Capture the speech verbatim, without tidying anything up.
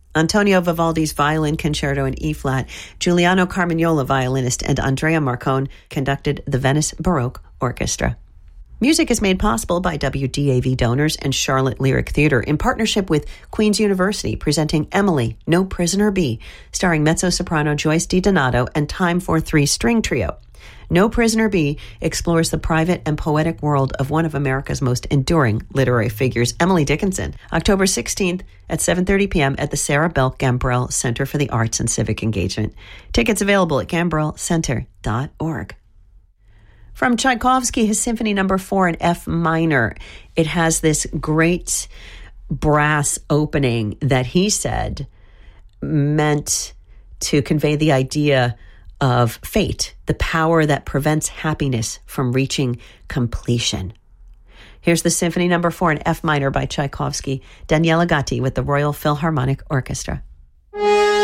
Antonio Vivaldi's Violin Concerto in E-flat. Giuliano Carmagnola, violinist, and Andrea Marcone conducted the Venice Baroque Orchestra. Music is made possible by W D A V donors and Charlotte Lyric Theater in partnership with Queen's University, presenting Emily, No Prisoner Be, starring mezzo-soprano Joyce DiDonato and Time for Three String Trio. No Prisoner Be explores the private and poetic world of one of America's most enduring literary figures, Emily Dickinson, October sixteenth at seven thirty p.m. at the Sarah Belk Gambrell Center for the Arts and Civic Engagement. Tickets available at gambrell center dot org. From Tchaikovsky, his Symphony Number Four in F minor. It has this great brass opening that he said meant to convey the idea of fate, the power that prevents happiness from reaching completion. Here's the Symphony Number Four in F minor by Tchaikovsky. Daniela Gatti with the Royal Philharmonic Orchestra.